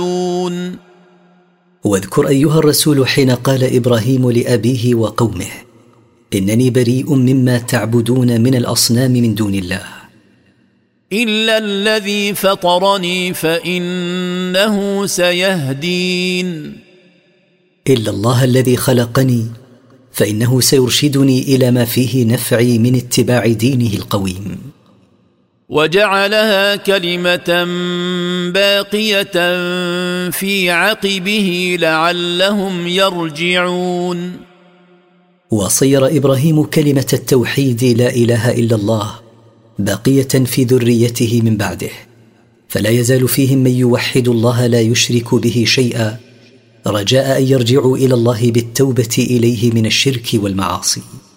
واذكر أيها الرسول حين قال إبراهيم لأبيه وقومه: إنني بريء مما تعبدون من الأصنام من دون الله إلا الذي فطرني فإنه سيهدين. إلا الله الذي خلقني فإنه سيرشدني إلى ما فيه نفعي من اتباع دينه القويم. وجعلها كلمة باقية في عقبه لعلهم يرجعون. وصير إبراهيم كلمة التوحيد لا إله إلا الله باقية في ذريته من بعده، فلا يزال فيهم من يوحد الله لا يشرك به شيئا، رجاء أن يرجعوا إلى الله بالتوبة إليه من الشرك والمعاصي.